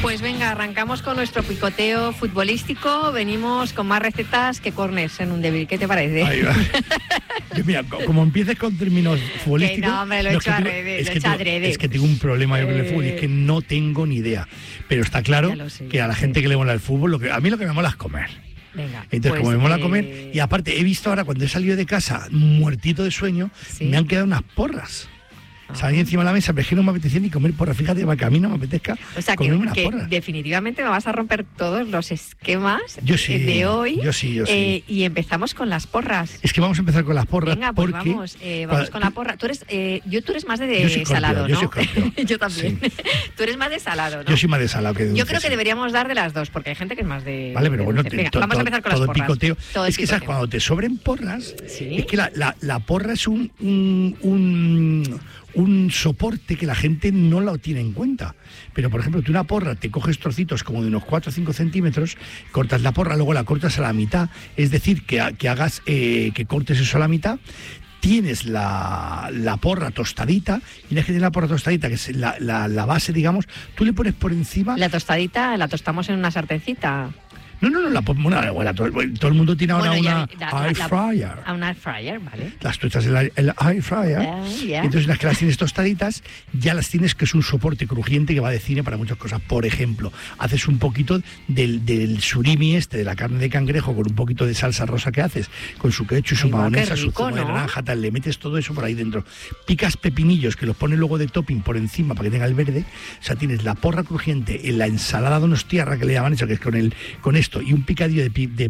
Pues venga, arrancamos con nuestro picoteo futbolístico. Venimos con más recetas que corners en un débil. ¿Qué te parece? Ahí va. Mira, como empieces con términos futbolísticos... Que no, hombre, lo he hecho adrede. Es que tengo un problema yo con el fútbol y es que no tengo ni idea. Pero está claro que a la gente que le mola el fútbol, a mí lo que me mola es comer. Venga, entonces, pues, como me mola comer, y aparte he visto ahora cuando he salido de casa muertito de sueño, me han quedado unas porras. Salí encima de la mesa, pero es que no me apetecía ni comer porras. Fíjate, para que a mí no me apetezca comerme unas porras. Definitivamente me vas a romper todos los esquemas de hoy. Yo sí. Y empezamos con las porras. Es que vamos a empezar con las porras. Venga, pues porque vamos con la porra. Tú eres más de salado, ¿no? Yo soy escorpio. Yo también. Sí. Tú eres más de salado, ¿no? Yo soy más de salado que de dulce. Yo creo que deberíamos dar de las dos, porque hay gente que es más de... Vale, pero bueno, venga, vamos a empezar con las porras. Picoteo. Es que, ¿sabes? Cuando te sobren porras, es que la porra es un soporte que la gente no lo tiene en cuenta. Pero, por ejemplo, tú una porra te coges trocitos como de unos 4 o 5 centímetros, cortas la porra, luego la cortas a la mitad, es decir, que cortes eso a la mitad, tienes la porra tostadita, y una vez que tienes la porra tostadita, que es la base, digamos, tú le pones por encima... La tostadita la tostamos en una sartencita. No, todo el mundo tiene ahora una air fryer. Una air fryer, vale. Las tuestas en el air fryer. Y entonces las que las tienes tostaditas, ya las tienes, que es un soporte crujiente que va de cine para muchas cosas. Por ejemplo, haces un poquito del surimi de la carne de cangrejo con un poquito de salsa rosa que haces, con su ketchup, su mayonesa, su zumo de naranja, tal, le metes todo eso por ahí dentro. Picas pepinillos que los pones luego de topping por encima para que tenga el verde. O sea, tienes la porra crujiente en la ensalada donostiarra que le llaman eso, que es con esto y un picadillo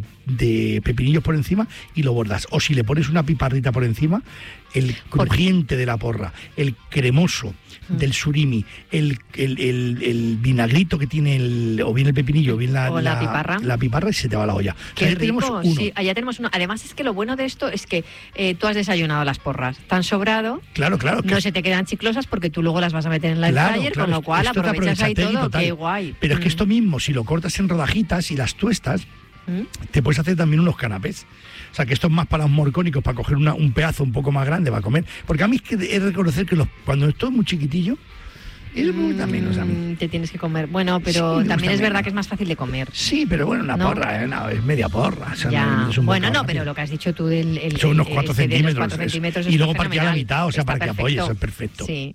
de pepinillos por encima y lo bordas. O si le pones una piparrita por encima, el crujiente de la porra, el cremoso del surimi, el vinagrito que tiene o bien el pepinillo o bien la piparra. La piparra, y se te va la olla. Qué rico. Tenemos uno. Sí, allá tenemos uno. Además es que lo bueno de esto es que tú has desayunado las porras. Tan sobrado. Claro. No se te quedan chiclosas porque tú luego las vas a meter en la air fryer, con lo cual aprovechas ahí todo. Total. Qué guay. Pero es que esto mismo, si lo cortas en rodajitas y las tuestas, te puedes hacer también unos canapés. O sea, que esto es más para los morcónicos, para coger un pedazo un poco más grande para comer. Porque a mí es que he de reconocer que cuando estoy muy chiquitillo, es muy menos a mí. Te tienes que comer. Bueno, pero sí, también es verdad que es más fácil de comer. Sí, pero bueno, una porra, es media porra. O sea, no es un pero lo que has dicho tú son unos 4 centímetros. Y luego partir a la mitad, o sea, para que apoye, eso es perfecto. Sí.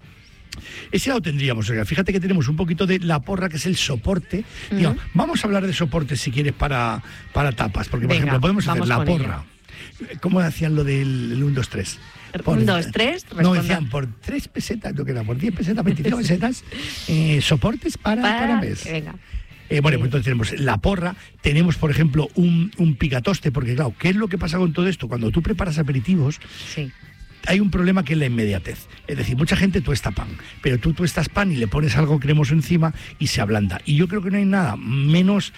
Ese lado tendríamos, o sea, fíjate que tenemos un poquito de la porra, que es el soporte. Digamos, vamos a hablar de soportes si quieres para tapas, porque por ejemplo podemos hacer la porra. ¿Cómo hacían lo del 1, 2, 3? 1, 2, 3, no, decían por 3 pesetas, lo que era, por 10 pesetas, 25 pesetas, soportes para canapés. Venga. Pues entonces tenemos la porra, tenemos por ejemplo un picatoste, porque claro, ¿qué es lo que pasa con todo esto? Cuando tú preparas aperitivos, hay un problema que es la inmediatez. Es decir, mucha gente tuesta pan, pero tú tuestas pan y le pones algo cremoso encima y se ablanda. Y yo creo que no hay nada menos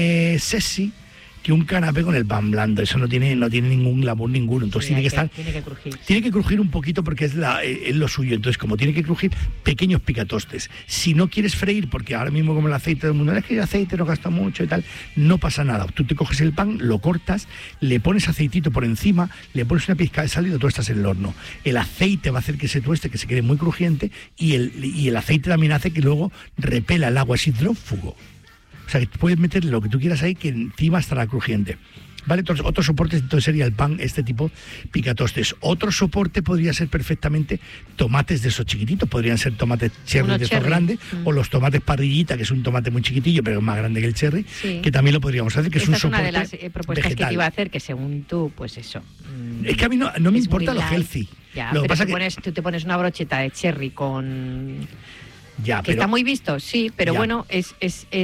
sexy que un canapé con el pan blando. Eso no tiene ningún glamour ninguno. Entonces tiene que crujir. Tiene que crujir un poquito porque es lo suyo. Entonces, como tiene que crujir, pequeños picatostes. Si no quieres freír, porque ahora mismo como el aceite del mundo, es que el aceite no gasta mucho y tal, no pasa nada. Tú te coges el pan, lo cortas, le pones aceitito por encima, le pones una pizca de sal y lo tuestas en el horno. El aceite va a hacer que se tueste, que se quede muy crujiente, y el aceite también hace que luego repela el agua, es hidrófugo. O sea, que puedes meterle lo que tú quieras ahí, que encima estará crujiente. ¿Vale? Entonces, otro soporte entonces sería el pan, este tipo picatostes. Otro soporte podría ser perfectamente tomates de esos chiquititos, podrían ser tomates cherry de esos grandes, o los tomates parrillita, que es un tomate muy chiquitillo, pero más grande que el cherry, que también lo podríamos hacer, que es un soporte vegetal. Esta es una de las propuestas vegetal. Que te iba a hacer, que según tú, pues eso. Es que a mí no me importa lo healthy. Ya, lo que pasa es que tú te pones una brocheta de cherry con... Ya, que está muy visto, sí, pero bueno, es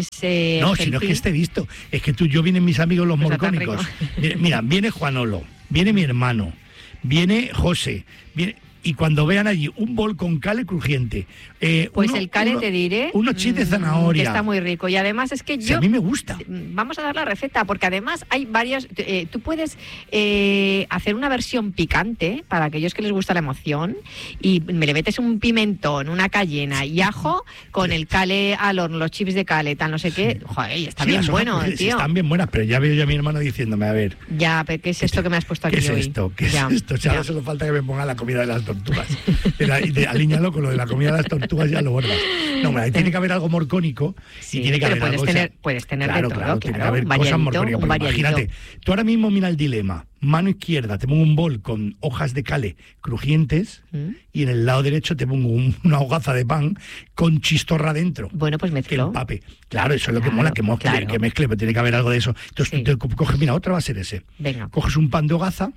no, si no es que esté visto, es que yo vienen mis amigos los morcónicos. Mira, viene Juanolo, viene mi hermano, viene José, y cuando vean allí un bol con cale crujiente, pues el cale te diré unos chips de zanahoria, que está muy rico, y además es que a mí me gusta. Vamos a dar la receta, porque además hay varias, tú puedes hacer una versión picante para aquellos que les gusta la emoción, y me le metes un pimentón, una cayena y ajo con el cale al horno, los chips de cale, tal, no sé qué. Joder, está bien bueno, tío. Están bien buenas, pero ya veo yo a mi hermano diciéndome, a ver. Ya, pero ¿qué es esto que me has puesto aquí hoy? ¿Qué es esto? O sea, ahora solo falta que me ponga la comida de las 12. tortugas. Alíñalo con lo de la comida de las tortugas, ya lo bordas. No, ahí tiene que haber algo morcónico y tiene que haber algo... Puedes tener claro, de todo, claro, tiene que haber cosas morcónicas. Imagínate, tú ahora mismo mira el dilema. Mano izquierda te pongo un bol con hojas de cale crujientes y en el lado derecho te pongo una hogaza de pan con chistorra dentro. Bueno, pues mezclo. Que empape. Claro, eso es lo que mola, que mezcle, pero tiene que haber algo de eso. Entonces tú te coges, mira, otra va a ser ese. Venga. Coges un pan de hogaza,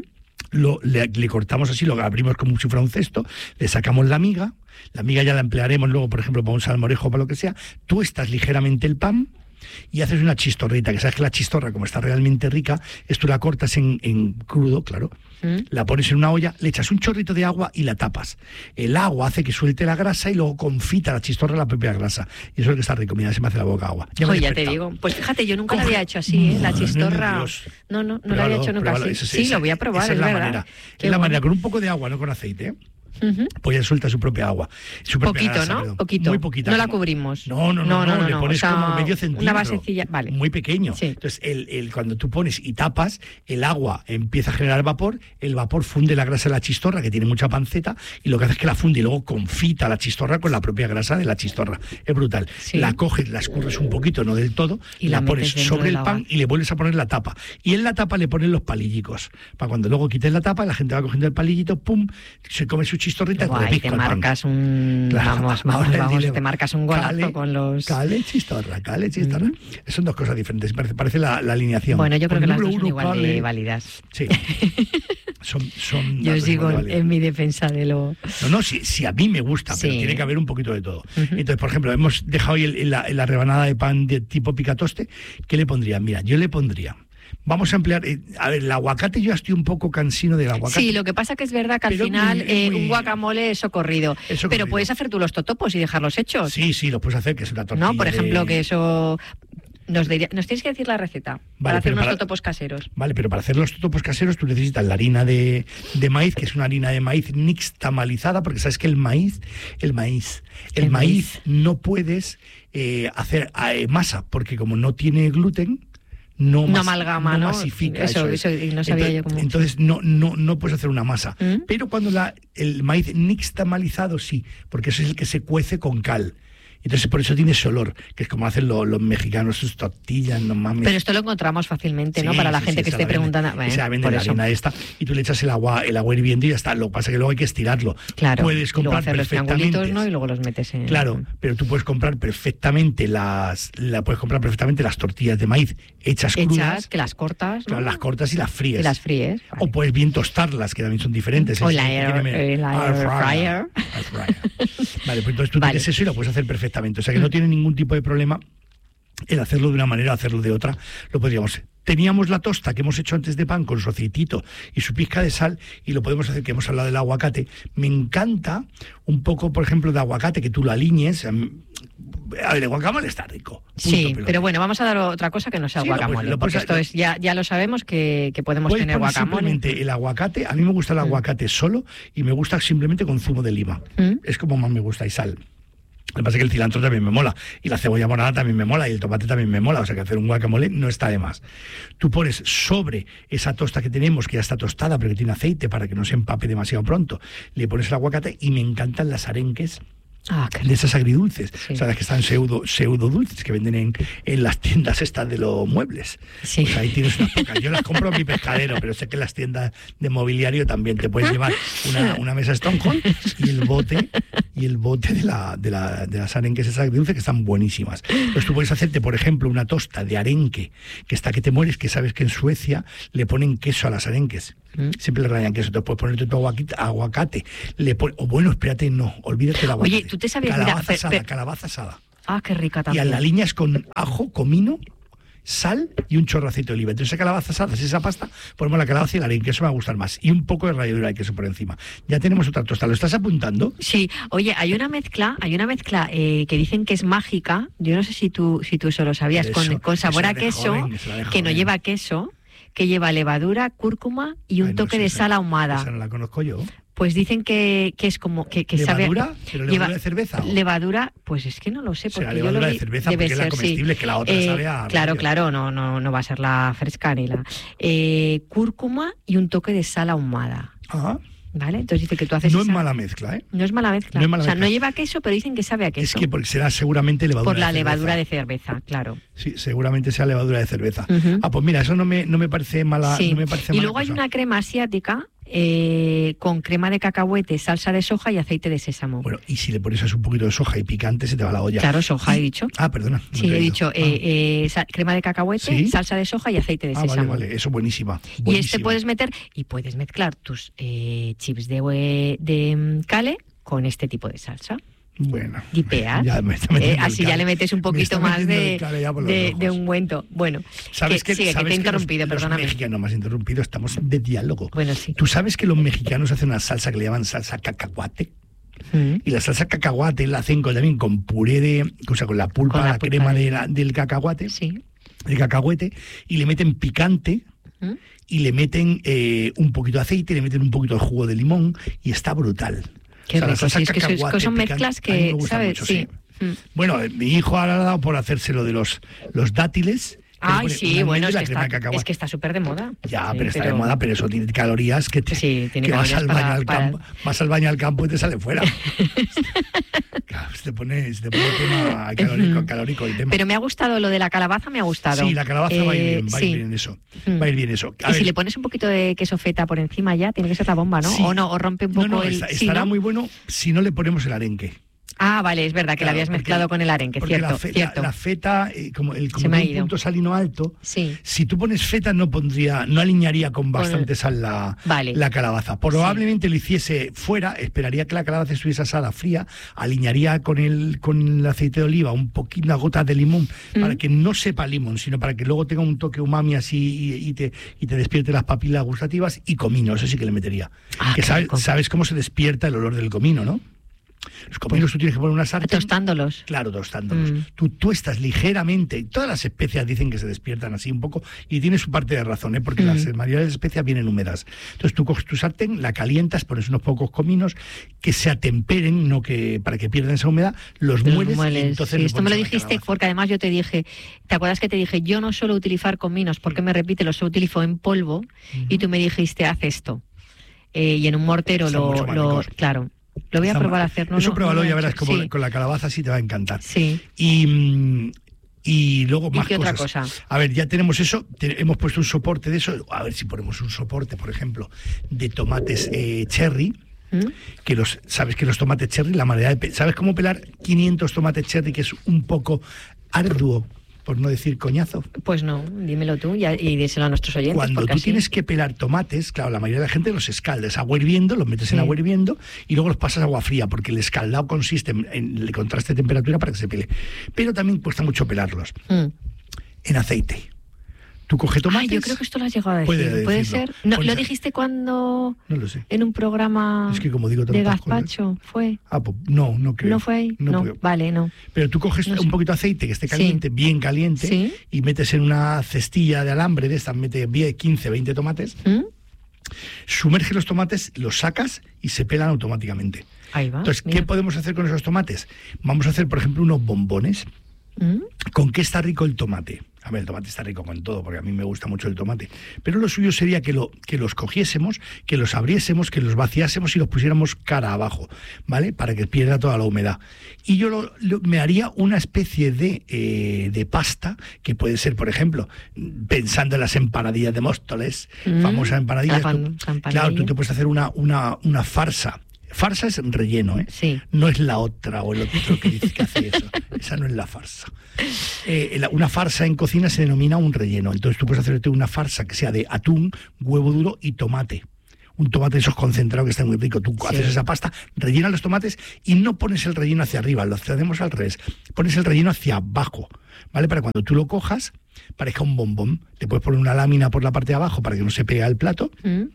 le cortamos así, lo abrimos como si fuera un cesto, le sacamos la miga ya la emplearemos luego, por ejemplo, para un salmorejo o para lo que sea. Tú estás ligeramente el pan y haces una chistorrita, que sabes que la chistorra, como está realmente rica, tú la cortas en crudo, claro, la pones en una olla, le echas un chorrito de agua y la tapas. El agua hace que suelte la grasa y luego confita la chistorra la propia grasa. Y eso es lo que está rico, mira, se me hace la boca agua. Ya te digo. Pues fíjate, yo nunca la había hecho así, la chistorra. No la había hecho nunca así. Sí, lo voy a probar, es verdad. Es la manera, con un poco de agua, no con aceite, ¿eh? Pues ya suelta su propia agua. Poquito, grasa, ¿no? Perdón. Poquito. Muy poquita. No la cubrimos. No. Le pones como medio centímetro. Una basecilla, vale. Muy pequeño. Sí. Entonces, cuando tú pones y tapas, el agua empieza a generar vapor, el vapor funde la grasa de la chistorra, que tiene mucha panceta, y lo que hace es que la funde y luego confita la chistorra con la propia grasa de la chistorra. Es brutal. Sí. La coges, la escurres un poquito, no del todo, y la pones sobre el pan y le vuelves a poner la tapa. Y en la tapa le pones los palillicos. Para cuando luego quites la tapa, la gente va cogiendo el palillito, pum, se come su chistorrita y te marcas un... Claro, vamos, te marcas un golazo con los... Cale, chistorra. Son dos cosas diferentes, parece la alineación. Bueno, yo creo que las dos son igual de válidas. Sí. son yo sigo en mi defensa de lo... No, sí, a mí me gusta, pero tiene que haber un poquito de todo. Entonces, por ejemplo, hemos dejado hoy en la rebanada de pan de tipo picatoste. ¿Qué le pondría? Mira, yo le pondría... Vamos a emplear... a ver, el aguacate, yo estoy un poco cansino del aguacate. Sí, lo que pasa que es verdad que al final un guacamole es socorrido. Pero puedes hacer tú los totopos y dejarlos hechos. Sí, los puedes hacer, que es una tortilla. No, por ejemplo, que eso... Nos tienes que decir la receta para hacer unos totopos caseros. Vale, pero para hacer los totopos caseros tú necesitas la harina de maíz, que es una harina de maíz nixtamalizada, porque sabes que el maíz no puedes hacer masa, porque como no tiene gluten... No amalgama, no masifica. Eso no sabía yo cómo. Entonces no puedes hacer una masa. Pero cuando el maíz nixtamalizado sí, porque ese es el que se cuece con cal. Entonces por eso tiene ese olor, que es como hacen los mexicanos, sus tortillas, no mames. Pero esto lo encontramos fácilmente, ¿no? Para la gente que esté preguntando. Se vende la harina esta y tú le echas el agua hirviendo y ya está. Lo que pasa es que luego hay que estirarlo. Claro. Puedes comprar perfectamente, ¿no? Y luego los metes en... Claro, pero tú puedes comprar perfectamente las tortillas de maíz hechas crudas. Que las cortas, ¿no? Claro, las cortas y las fríes. Vale. O puedes bien tostarlas, que también son diferentes. O la air fryer. Vale, pues entonces tú tienes eso y lo puedes hacer perfectamente. O sea que no tiene ningún tipo de problema el hacerlo de una manera o hacerlo de otra. Lo podríamos. Teníamos la tosta que hemos hecho antes de pan con su aceitito y su pizca de sal, y lo podemos hacer, que hemos hablado del aguacate. Me encanta un poco, por ejemplo, de aguacate, que tú lo aliñes. A ver, el guacamole está rico. Sí, pero bueno, vamos a dar otra cosa que no sea guacamole, porque esto es ya lo sabemos que podemos tener guacamole. Simplemente el aguacate, a mí me gusta el aguacate solo y me gusta simplemente con zumo de lima. Es como más me gusta, y sal. Lo que pasa es que el cilantro también me mola, y la cebolla morada también me mola, y el tomate también me mola, o sea que hacer un guacamole no está de más. Tú pones sobre esa tosta que tenemos, que ya está tostada, pero que tiene aceite para que no se empape demasiado pronto, le pones el aguacate, y me encantan las arenques de esas agridulces, sí. O sea, las que están pseudo dulces que venden en las tiendas estas de los muebles. Sí. Pues ahí tienes unas pocas. Yo las compro en mi pescadero, pero sé que en las tiendas de mobiliario también te puedes llevar una mesa Stonehenge y el bote de las arenques esas agridulces, que están buenísimas. Entonces tú puedes hacerte, por ejemplo, una tosta de arenque que está que te mueres, que sabes que en Suecia le ponen queso a las arenques. Siempre le rayan queso. Entonces puedes ponerte tu aguacate. Espérate, no, olvídate del aguacate. Oye, ¿tú te sabías? Calabaza asada. Ah, qué rica también. Y a la aliñas con ajo, comino, sal y un chorro de aceite de oliva. Entonces esa calabaza asada, esa pasta, ponemos la calabaza y el arenque, eso me va a gustar más. Y un poco de ralladura de queso por encima. Ya tenemos otra tosta. ¿Lo estás apuntando? Sí. Oye, hay una mezcla que dicen que es mágica. Yo no sé si tú eso lo sabías. Con sabor a queso, que no lleva queso, que lleva levadura, cúrcuma y un toque de sal ahumada. Esa no la conozco yo. Pues dicen que es como que ¿Levadura? sabe... ¿Pero levadura de cerveza? ¿O? Levadura, pues es que no lo sé. Porque será levadura de cerveza, porque es la comestible, que la otra sabe a... Claro, no va a ser la fresca ni la... cúrcuma y un toque de sal ahumada. Ajá. ¿Vale? Entonces dice que tú haces No es mala mezcla, ¿eh? No es mala mezcla. No es mala o sea, mezcla. no lleva queso, pero dicen que sabe a queso. Es que porque será seguramente levadura por la de cerveza. levadura de cerveza, claro. Sí, seguramente sea levadura de cerveza. Uh-huh. Ah, pues mira, eso no me parece mala. Sí. No me parece y mala luego hay cosa. una crema asiática con crema de cacahuete, salsa de soja y aceite de sésamo. Bueno, y si le pones un poquito de soja y picante, se te va la olla. Claro, soja he dicho. Ah, perdona. no Sí, te he oído. dicho crema de cacahuete, ¿Sí? salsa de soja y aceite de Vale, sésamo. vale, eso buenísima. Y buenísima. puedes mezclar tus chips de cale con este tipo de salsa. Bueno, Dipeas. ya me está metiendo el Así ya cale. le metes un Me poquito está más metiendo el cale ya por los ojos. de ungüento. Bueno, ¿Sabes que te he interrumpido, perdóname. Los mexicanos, me has interrumpido, estamos de diálogo. Bueno, sí. ¿Tú sabes que los mexicanos hacen una salsa que le llaman salsa cacahuate? Y la salsa cacahuate la hacen también con puré con la pulpa, Con la la pulpa crema del cacahuate, Sí. del cacahuete, y le meten picante, y le meten un poquito de aceite, y le meten un poquito de jugo de limón, y está brutal. Qué rico, la salsa sí, es que cacahuate son picante, mezclas a mí me que, gusta ¿sabes? mucho, Sí. Bueno, mi hijo ahora le ha dado por hacérselo de los dátiles. que le Ay, pone sí, una bueno, almendra es y la crema de que cacahuate. está súper de moda. Ya, Sí, pero está de moda, pero eso tiene calorías que Sí, tiene que vas calorías al baño para- al campo, vas al baño al campo y te sale fuera. Claro, se te pone tema calórico el tema. Pero me ha gustado lo de la calabaza, me ha gustado. Sí, la calabaza va a ir bien, va a ir sí. bien eso. Va a ir bien eso. A Y ver, si le pones un poquito de queso feta por encima ya, tiene que ser la bomba, ¿no? sí. O no, o rompe un poco no, el... estará sí, ¿no? muy bueno si no le ponemos el arenque. Ah, vale, es verdad que Claro, la habías porque- mezclado con el arenque, Porque cierto, cierto. la feta, como Se me tiene ha un ido. punto salino alto, Sí. si tú pones feta no alinearía con bastante sal Vale. la calabaza. Probablemente lo hiciese fuera, esperaría que la calabaza estuviese asada fría, alinearía con el aceite de oliva unas gotas de limón para que no sepa limón, sino para que luego tenga un toque umami así y te despierte las papilas gustativas, y comino, eso sí que le metería. Ah, que qué sabes, rico. sabes cómo se despierta el olor del comino, ¿no? Los cominos tú tienes que poner una sartén. Tostándolos. Claro, tostándolos. Tú estás ligeramente, todas las especias dicen que se despiertan así un poco, y tiene su parte de razón, porque las mayoría de las especias vienen húmedas. Entonces tú coges tu sartén, la calientas, pones unos pocos cominos que se atemperen, para que pierdan esa humedad, los mueles y entonces Sí, le esto me lo pones a la dijiste calabaza. porque además yo te dije, ¿te acuerdas que te dije, yo no suelo utilizar cominos, porque me repite, los utilizo en polvo, y tú me dijiste, haz esto. Y en un mortero Son mucho más ricos. claro. Lo voy a probar a hacer. Eso pruébalo, ya verás como sí. con la calabaza sí te va a encantar. Sí. Y luego ¿Y más qué otra cosas. cosa? A ver, ya tenemos eso, hemos puesto un soporte de eso. A ver si ponemos un soporte, por ejemplo, de tomates cherry. Sabes que los tomates cherry, la manera de ¿sabes cómo pelar 500 tomates cherry, que es un poco arduo, por no decir coñazo? Pues no, dímelo tú y díselo a nuestros oyentes. Cuando porque tú así... tienes que pelar tomates, claro, la mayoría de la gente los escalda, es agua hirviendo, los metes en agua hirviendo y luego los pasas a agua fría, porque el escaldado consiste en el contraste de temperatura para que se pele. Pero también cuesta mucho pelarlos. En aceite. Tú coges tomates... yo creo que esto lo has llegado a decir. ¿Puede ser? No, ¿lo dijiste cuando...? No lo sé. En un programa Es que como digo de tantas cosas. gazpacho, ¿fue? Ah, pues no creo. ¿No fue ahí? No, creo. vale, no. Pero tú coges No sé. un poquito de aceite que esté caliente, bien caliente, Sí. y metes en una cestilla de alambre de estas, metes 10, 15, 20 tomates, sumerges los tomates, los sacas y se pelan automáticamente. Ahí va. Entonces, mira. ¿qué podemos hacer con esos tomates? Vamos a hacer, por ejemplo, unos bombones. ¿Con qué está rico el tomate? A ver, el tomate está rico con todo, porque a mí me gusta mucho el tomate. Pero lo suyo sería que los cogiésemos, que los abriésemos, que los vaciásemos y los pusiéramos cara abajo, ¿vale? Para que pierda toda la humedad. Y yo me haría una especie de pasta, que puede ser, por ejemplo, pensando en las empanadillas de Móstoles, famosas empanadillas. Claro, tú te puedes hacer una farsa. Farsa es relleno, ¿eh? Sí. No es la otra o el otro que dice que hace eso. Esa no es la farsa. Una farsa en cocina se denomina un relleno. Entonces tú puedes hacerte una farsa que sea de atún, huevo duro y tomate. Un tomate de esos concentrados que está muy rico. Tú haces esa pasta, rellenas los tomates y no pones el relleno hacia arriba, lo hacemos al revés. Pones el relleno hacia abajo, ¿vale? Para cuando tú lo cojas, parezca un bombón. Le puedes poner una lámina por la parte de abajo para que no se pegue al plato.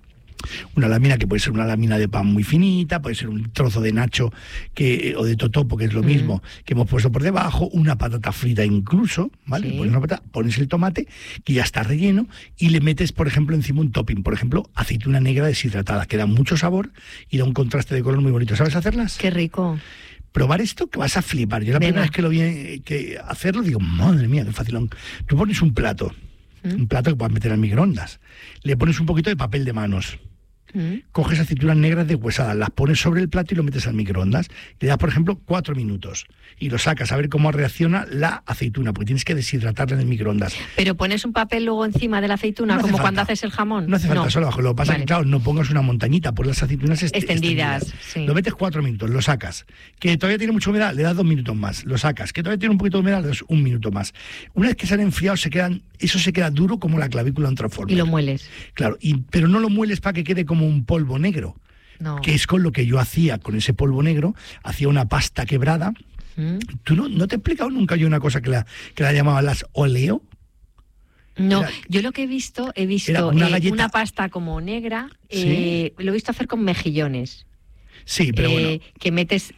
Una lámina que puede ser una lámina de pan muy finita, puede ser un trozo de nacho o de totopo, que es lo mismo, que hemos puesto por debajo, una patata frita incluso, ¿vale? Sí. Pones el tomate, que ya está relleno, y le metes, por ejemplo, encima un topping, por ejemplo, aceituna negra deshidratada, que da mucho sabor y da un contraste de color muy bonito. ¿Sabes hacerlas? Qué rico. Probar esto que vas a flipar. Yo la primera vez que lo vi hacerlo, digo, madre mía, qué facilón. Tú pones un plato que puedas meter al microondas, le pones un poquito de papel de manos, coges aceitunas negras deshuesadas, las pones sobre el plato y lo metes al microondas. Le das, por ejemplo, 4 minutos y lo sacas a ver cómo reacciona la aceituna, porque tienes que deshidratarla en el microondas. ¿Pero pones un papel luego encima de la aceituna, No como falta. cuando haces el jamón? No hace falta, solo abajo. Lo que pasa es que, claro, no pongas una montañita, por las aceitunas extendidas. Sí. Lo metes 4 minutos, lo sacas. Que todavía tiene mucha humedad, le das 2 minutos más. Lo sacas. Que todavía tiene un poquito de humedad, le das 1 minuto más. Una vez que se han enfriado, eso se queda duro como la clavícula de un transformer. Y lo mueles. Claro, pero no lo mueles para que quede como un polvo negro. No. Que es con lo que yo hacía, con ese polvo negro, hacía una pasta quebrada. ¿Tú no te he explicado nunca yo una cosa que la llamaban las oleo? No, yo lo que he visto una pasta como negra, ¿Sí? lo he visto hacer con mejillones. Sí, pero bueno. Que metes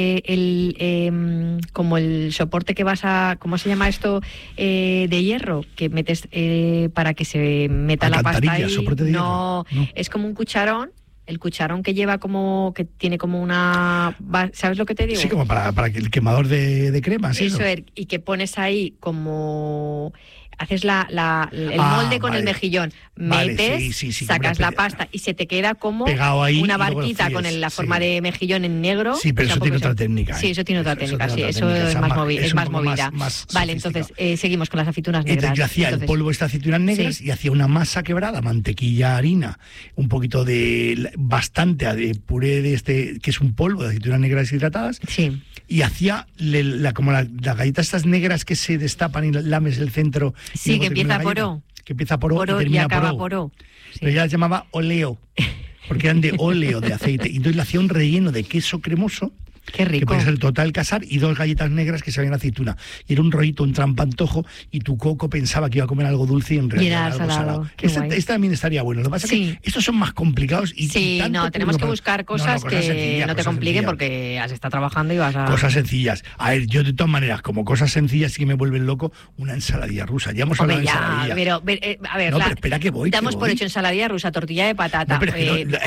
como el soporte que vas a, ¿cómo se llama esto? De hierro, que metes para que se meta la pasta ahí. Soporte de no, es como un cucharón. El cucharón que lleva que tiene como una... ¿Sabes lo que te digo? Sí, como para que el quemador de cremas. Eso es, y que pones ahí como... Haces el molde con el mejillón, metes, sacas la pasta y se te queda como ahí, una barquita con la forma de mejillón en negro. Sí, pero eso tiene otra técnica. Sí, eso tiene otra técnica, sí, eso es más movida. Vale, entonces seguimos con las aceitunas negras. Entonces yo hacía el polvo de estas aceitunas negras y hacía una masa quebrada, mantequilla, harina, un poquito bastante de puré que es un polvo de aceitunas negras deshidratadas. Sí. Y hacía como las galletas estas negras que se destapan y lames el centro. Sí, que empieza por O. Que empieza por O y termina y acaba por O. Sí. Pero ella las llamaba oleo, porque eran de óleo, de aceite. Y entonces le hacía un relleno de queso cremoso. Qué rico. Que puede ser el total casar y 2 galletas negras que sabían aceituna. Y era un rollito, un trampantojo, y tu coco pensaba que iba a comer algo dulce y en realidad era algo salado. Este también estaría bueno. Lo que pasa es que estos son más complicados y tenemos que buscar cosas que no te compliquen porque has estado trabajando y vas a... Cosas sencillas. A ver, yo de todas maneras, como cosas sencillas sí que me vuelven loco, una ensaladilla rusa. Ya hemos hablado de ensaladilla. Pero espera que voy. Damos por hecho ensaladilla rusa, tortilla de patata. No, pero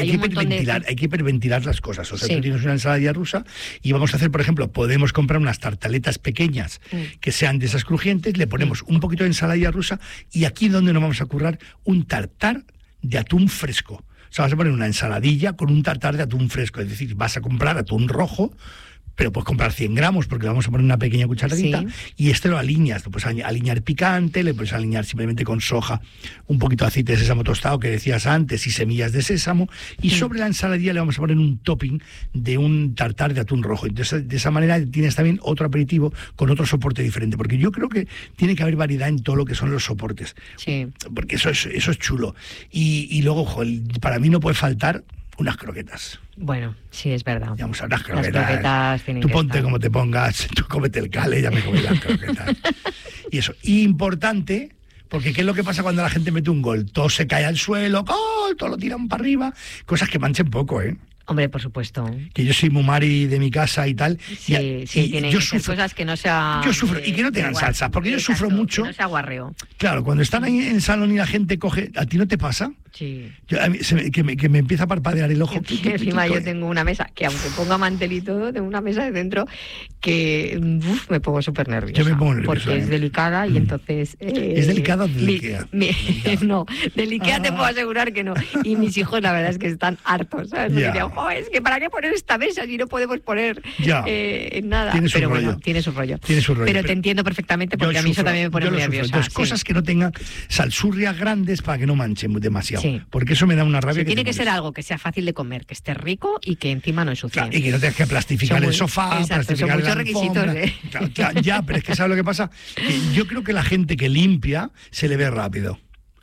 hay que hiperventilar las cosas. O sea, tú tienes una ensaladilla rusa y vamos a hacer, por ejemplo, podemos comprar unas tartaletas pequeñas que sean de esas crujientes, le ponemos un poquito de ensaladilla rusa y aquí donde nos vamos a currar un tartar de atún fresco. O sea, vas a poner una ensaladilla con un tartar de atún fresco, es decir, vas a comprar atún rojo, pero puedes comprar 100 gramos porque le vamos a poner una pequeña cucharadita y lo alineas, lo puedes alinear picante, le puedes alinear simplemente con soja, un poquito de aceite de sésamo tostado que decías antes y semillas de sésamo y sobre la ensaladilla le vamos a poner un topping de un tartar de atún rojo. Entonces de esa manera tienes también otro aperitivo con otro soporte diferente, porque yo creo que tiene que haber variedad en todo lo que son los soportes, porque eso es chulo. Y luego, para mí no puede faltar unas croquetas. Bueno, sí, es verdad. Vamos a unas croquetas. Las croquetas tienen tú que ponte estar. como te pongas, tú cómete el cale, ya me comí las croquetas. Y eso. Y importante, porque ¿qué es lo que pasa cuando la gente mete un gol? Todo se cae al suelo, ¡gol! Todo lo tiran para arriba. Cosas que manchen poco, ¿eh? Hombre, por supuesto. Que yo soy mumari de mi casa y tal. Sí, tienen que ser cosas que no sea... Yo sufro, y que no tengan salsa, porque yo sufro mucho. Que no sea guarreo. Claro, cuando están ahí en el salón y la gente coge... ¿A ti no te pasa? Sí. A mí, que me empieza a parpadear el ojo. Encima yo tengo una mesa, que aunque ponga mantel y todo, tengo una mesa de dentro que me pongo súper nerviosa. Yo me pongo nerviosa. Porque es delicada y entonces... ¿Es delicada o de Ikea? No, del Ikea te puedo asegurar que no. Y mis hijos la verdad es que están hartos, ¿sabes? Me dicen, es que ¿para qué poner esta mesa si no podemos poner nada? Pero bueno, tiene su rollo. Pero te entiendo perfectamente porque a mí eso también me pone muy nerviosa. Entonces, cosas que no tengan salsurrias grandes para que no manchen demasiado. Porque eso me da una rabia. Tiene que ser algo que sea fácil de comer, que esté rico y que encima no ensucie. Claro, y que no tengas que plastificar el sofá, plastificar son muchos requisitos, Claro, ya, pero es que ¿sabes lo que pasa? Yo creo que la gente que limpia se le ve rápido.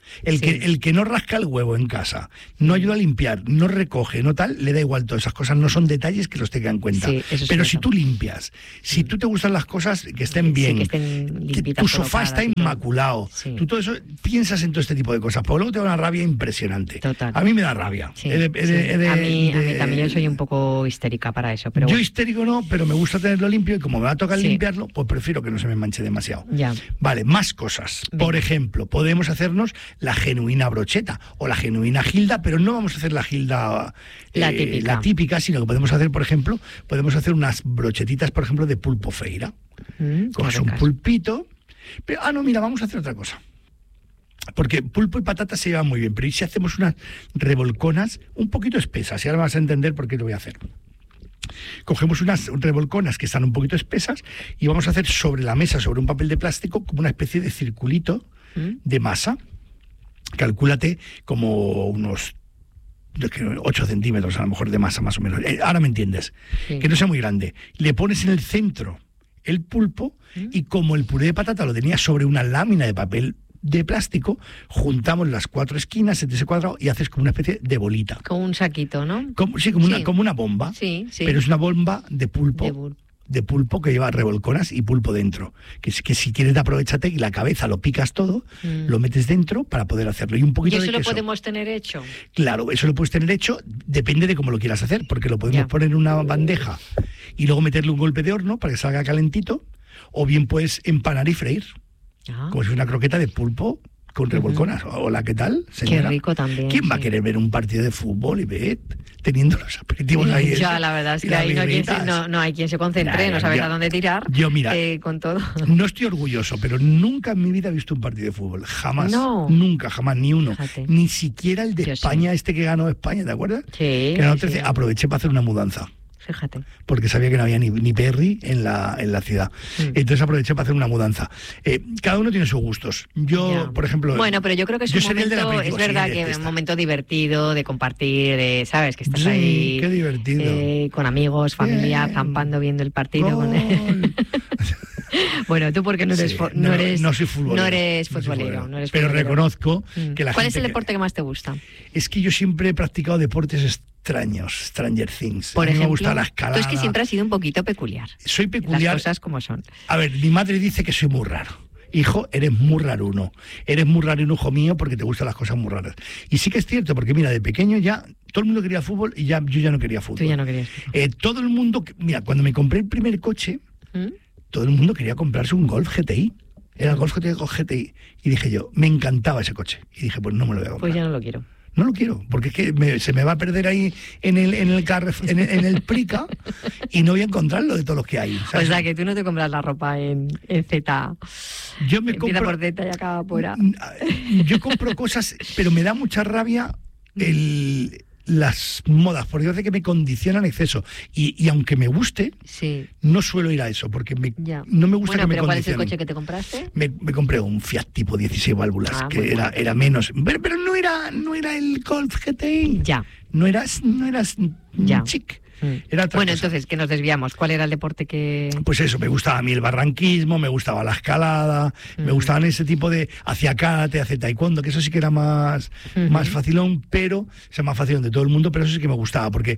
El que no rasca el huevo en casa, no ayuda a limpiar, no recoge, no tal, le da igual todas esas cosas, no son detalles que los tengan en cuenta. Pero si tú limpias, si tú te gustan las cosas que estén bien, que tu sofá está inmaculado, tú todo eso, piensas en todo este tipo de cosas, pero luego te da una rabia impresionante. Total. A mí me da rabia. A mí también, yo soy un poco histérica para eso. Pero yo histérico no, pero me gusta tenerlo limpio y como me va a tocar limpiarlo, pues prefiero que no se me manche demasiado. Vale, más cosas. Por ejemplo, podemos hacernos la genuina brocheta o la genuina gilda, pero no vamos a hacer la gilda la típica, sino que podemos hacer, por ejemplo, unas brochetitas, por ejemplo, de pulpo feira. Coges un pulpito, pero, mira, vamos a hacer otra cosa. Porque pulpo y patata se llevan muy bien, pero ¿y si hacemos unas revolconas un poquito espesas? Y ahora vas a entender por qué lo voy a hacer. Cogemos unas revolconas que están un poquito espesas y vamos a hacer sobre la mesa, sobre un papel de plástico, como una especie de circulito de masa. Calcúlate como unos 8 centímetros a lo mejor de masa, más o menos. Ahora me entiendes. Sí. Que no sea muy grande. Le pones en el centro el pulpo y como el puré de patata lo tenía sobre una lámina de papel de plástico, juntamos las 4 esquinas de ese cuadrado y haces como una especie de bolita. Como un saquito, ¿no? Como una bomba. Sí. Pero es una bomba de pulpo. De pulpo que lleva revolconas y pulpo dentro. Que si quieres aprovechate y la cabeza lo picas todo, lo metes dentro para poder hacerlo. Y un poquito de queso. ¿Y eso lo podemos tener hecho? Claro, eso lo puedes tener hecho, depende de cómo lo quieras hacer, porque lo podemos poner en una bandeja y luego meterle un golpe de horno para que salga calentito, o bien puedes empanar y freír. Como si fuera una croqueta de pulpo con revolconas. Hola, ¿qué tal, señora? Qué rico también. ¿Quién va a querer ver un partido de fútbol y ver teniendo los aperitivos ahí? Ya, la verdad es que ahí no hay quien se concentre, no sabes a dónde tirar. Yo, mira, con todo. No estoy orgulloso, pero nunca en mi vida he visto un partido de fútbol. Jamás. No. Nunca, jamás, ni uno. Fíjate. Ni siquiera el de España, que ganó España, ¿te acuerdas? Sí. Que ganó 13, aproveché para hacer una mudanza. Fíjate. Porque sabía que no había ni Perry en la ciudad. Entonces aproveché para hacer una mudanza. Cada uno tiene sus gustos. Yo, por ejemplo... Bueno, pero yo creo que es un momento... Es verdad que es un momento divertido de compartir, ¿sabes? Que estás ahí... Qué divertido. Con amigos, familia, zampando, viendo el partido. Bueno, tú porque no eres no soy futbolero. No eres futbolero. Pero reconozco que la ¿Cuál es el deporte que más te gusta? Es que yo siempre he practicado deportes extraños, Stranger Things. Por ejemplo, me gusta la escalada. Tú es que siempre has sido un poquito peculiar. Soy peculiar. Las cosas como son. A ver, mi madre dice que soy muy raro. Hijo, eres muy raruno. Eres muy raruno, hijo mío, porque te gustan las cosas muy raras. Y sí que es cierto, porque mira, de pequeño ya todo el mundo quería fútbol y yo ya no quería fútbol. Tú ya no querías fútbol. Todo el mundo... Mira, cuando me compré el primer coche, todo el mundo quería comprarse un Golf GTI. Era el Golf GTI. Y dije yo, me encantaba ese coche. Y dije, pues no me lo voy a comprar. Pues ya no lo quiero. No lo quiero, porque es que se me va a perder ahí en el Prica y no voy a encontrarlo de todos los que hay, ¿sabes? O sea, que tú no te compras la ropa en Z. Yo me compro... Empieza por Z y acaba por A. Yo compro cosas, pero me da mucha rabia las modas, porque hace que me condicionan exceso. Y aunque me guste, no suelo ir a eso, porque no me gusta que me condicionen. ¿Cuál es el coche que te compraste? Me compré un Fiat tipo 16 válvulas, que era menos. Pero no era el Golf GTI. Ya. No era chic. Era bueno, cosa. Entonces, que nos desviamos. ¿Cuál era el deporte que...? Pues eso, me gustaba a mí el barranquismo, me gustaba la escalada, me gustaban ese tipo de... Hacía karate, hacía taekwondo, que eso sí que era más facilón, pero... O sea, más facilón de todo el mundo, pero eso sí que me gustaba, porque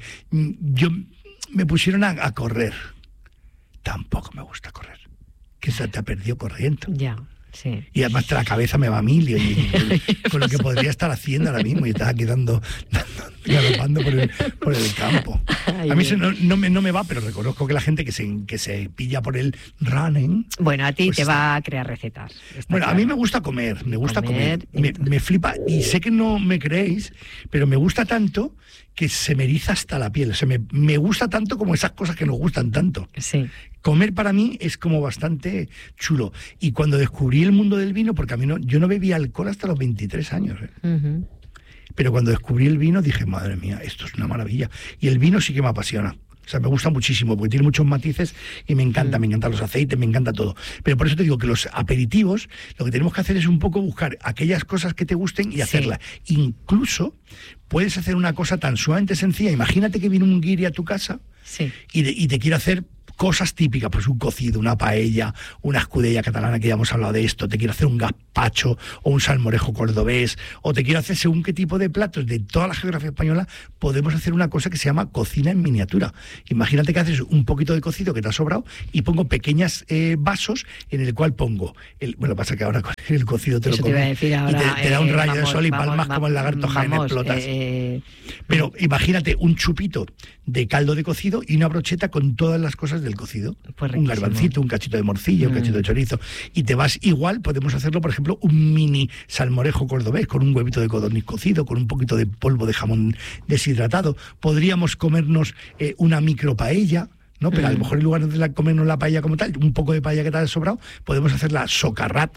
me pusieron a correr. Tampoco me gusta correr. Que se te ha perdido corriendo. Ya. Sí. Y además la cabeza me va a mil con lo que podría estar haciendo ahora mismo y estaba quedando galopando por el campo. Ay, a mí eso no me va, pero reconozco que la gente que se pilla por el running... Bueno, a ti pues te va a crear recetas. Bueno, claro. A mí me gusta comer. Me flipa, y sé que no me creéis, pero me gusta tanto que se me eriza hasta la piel. O sea, me gusta tanto como esas cosas que nos gustan tanto. Sí. Comer para mí es como bastante chulo. Y cuando descubrí el mundo del vino, porque yo no bebía alcohol hasta los 23 años. Pero cuando descubrí el vino dije, madre mía, esto es una maravilla. Y el vino sí que me apasiona. O sea, me gusta muchísimo porque tiene muchos matices y me encanta, me encantan los aceites, me encanta todo. Pero por eso te digo que los aperitivos, lo que tenemos que hacer es un poco buscar aquellas cosas que te gusten y hacerlas. Incluso puedes hacer una cosa tan sumamente sencilla. Imagínate que viene un guiri a tu casa y te quiere hacer cosas típicas, pues un cocido, una paella, una escudella catalana, que ya hemos hablado de esto, te quiero hacer un gazpacho o un salmorejo cordobés, o te quiero hacer según qué tipo de platos de toda la geografía española, podemos hacer una cosa que se llama cocina en miniatura. Imagínate que haces un poquito de cocido que te ha sobrado y pongo pequeños vasos en el cual pongo, bueno, pasa que ahora con el cocido te lo comes y te da un rayo de sol y palmas como el lagarto Jaén, explotas. Pero imagínate un chupito de caldo de cocido y una brocheta con todas las cosas del cocido. Pues un garbancito, un cachito de morcilla, un cachito de chorizo. Y te vas igual, podemos hacerlo, por ejemplo, un mini salmorejo cordobés con un huevito de codorniz cocido, con un poquito de polvo de jamón deshidratado. Podríamos comernos una micro paella, ¿no? Pero a lo mejor en lugar de comernos la paella como tal, un poco de paella que te haya sobrado, podemos hacer la socarrat,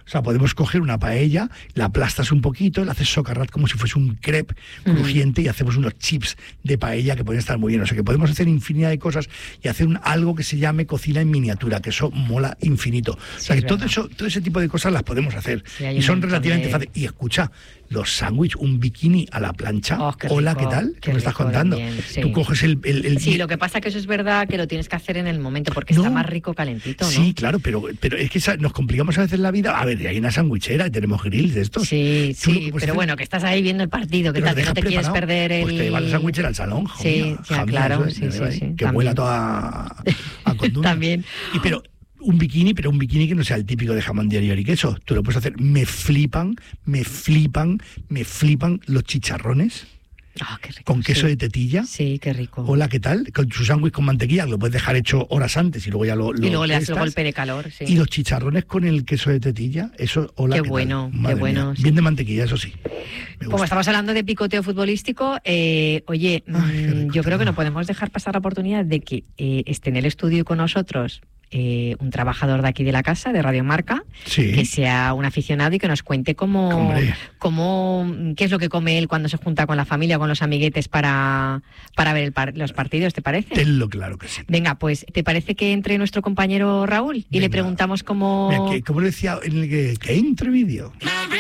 O sea, podemos coger una paella, la aplastas un poquito, la haces socarrat como si fuese un crepe crujiente y hacemos unos chips de paella que pueden estar muy bien. O sea, que podemos hacer infinidad de cosas y hacer algo que se llame cocina en miniatura, que eso mola infinito. O sea, que todo ese tipo de cosas las podemos hacer. Sí, y son relativamente fáciles. Y escucha, los sándwiches, un bikini a la plancha. Hola, rico, ¿qué tal? ¿Qué me estás contando? También, sí. Tú coges el... Sí, lo que pasa es que eso es verdad que lo tienes que hacer en el momento porque está más rico calentito, ¿no? Sí, claro, pero es que nos complicamos a veces la vida. A ver, hay una sandwichera y tenemos grills de estos. Sí, pero bueno, que estás ahí viendo el partido, que tal, que no te quieres perder el... Pues te llevas la sandwichera al salón, sí, claro, sí. Que huela toda a condumio. También. Pero un bikini que no sea el típico de jamón de york y queso. Tú lo puedes hacer. Me flipan los chicharrones. Qué rico, con queso de tetilla. Sí, qué rico. Hola, ¿qué tal? Con su sándwich con mantequilla, lo puedes dejar hecho horas antes y luego ya lo y luego le das el golpe de calor, sí. Y los chicharrones con el queso de tetilla, eso, hola, qué ¿qué bueno, tal? qué bueno. Sí. Bien de mantequilla, eso sí. Como estamos hablando de picoteo futbolístico, oye, yo creo que no podemos dejar pasar la oportunidad de que esté en el estudio con nosotros un trabajador de aquí de la casa, de Radio Marca, que sea un aficionado y que nos cuente qué es lo que come él cuando se junta con la familia o con los amiguetes para ver los partidos, ¿te parece? Tenlo claro que sí. Venga, pues, ¿te parece que entre nuestro compañero Raúl y le preguntamos cómo... Mira, como decía, en el que entre vídeo.